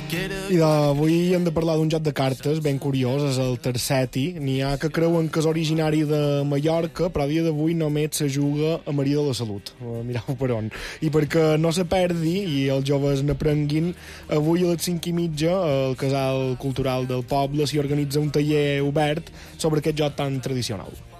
I d'avui hem de parlar d'un joc de cartes ben curiós, és el Terceti. N'hi ha que creuen que és originari de Mallorca, però a dia d'avui només se juga a Maria de la Salut. Mireu per on. I perquè no se perdi i els joves n'aprenguin, avui a les 5:30 al Casal Cultural del Poble s'hi organitza un taller obert sobre aquest joc tan tradicional.